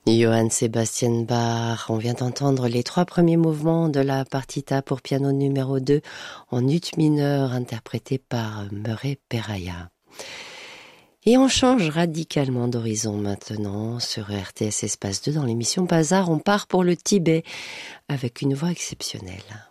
Johann Sebastian Bach, on vient d'entendre les 3 premiers mouvements de la partita pour piano numéro 2 en ut mineur interprété par Murray Peraya. Et on change radicalement d'horizon maintenant sur RTS Espace 2 dans l'émission Bazar. On part pour le Tibet avec une voix exceptionnelle.